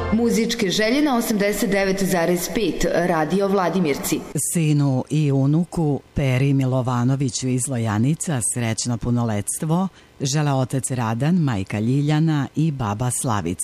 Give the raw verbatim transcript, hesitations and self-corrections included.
Muzičke želje na osamdeset devet zarez pet Radio Vladimirci. Sinu i unuku Peri Milovanoviću iz Lojanica srećno punoletstvo žele otac Radan, majka Ljiljana i baba Slavica.